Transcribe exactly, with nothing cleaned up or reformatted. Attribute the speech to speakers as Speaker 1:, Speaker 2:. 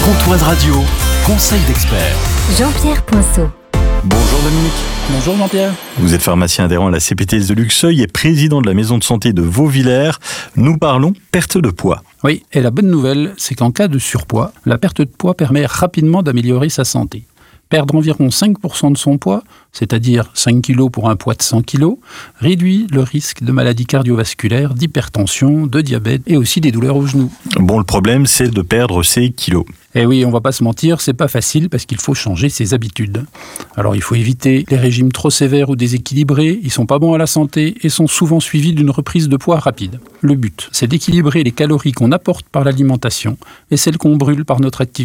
Speaker 1: Comtoise Radio, conseil d'expert.
Speaker 2: Jean-Pierre Poinceau.
Speaker 3: Bonjour Dominique.
Speaker 4: Bonjour Jean-Pierre.
Speaker 3: Vous êtes pharmacien adhérent à la C P T S de Luxeuil et président de la maison de santé de Vauvillers. Nous parlons perte de poids.
Speaker 4: Oui, et la bonne nouvelle, c'est qu'en cas de surpoids, la perte de poids permet rapidement d'améliorer sa santé. Perdre environ cinq pour cent de son poids, c'est-à-dire cinq kilos pour un poids de cent kilos, réduit le risque de maladies cardiovasculaires, d'hypertension, de diabète et aussi des douleurs aux genoux.
Speaker 3: Bon, le problème, c'est de perdre ces kilos.
Speaker 4: Eh oui, on va pas se mentir, c'est pas facile parce qu'il faut changer ses habitudes. Alors il faut éviter les régimes trop sévères ou déséquilibrés, ils sont pas bons à la santé et sont souvent suivis d'une reprise de poids rapide. Le but, c'est d'équilibrer les calories qu'on apporte par l'alimentation et celles qu'on brûle par notre activité.